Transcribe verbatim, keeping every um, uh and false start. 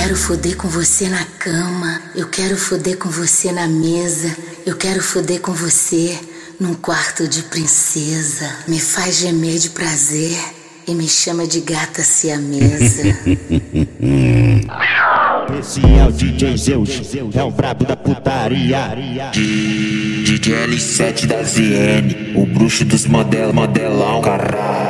quero foder com você na cama, eu quero foder com você na mesa, eu quero foder com você num quarto de princesa. Me faz gemer de prazer e me chama de gata siamesa. Esse é o D J Zeus, é o brabo da putaria. D J L sete da V M, o bruxo dos model, modelão, caralho.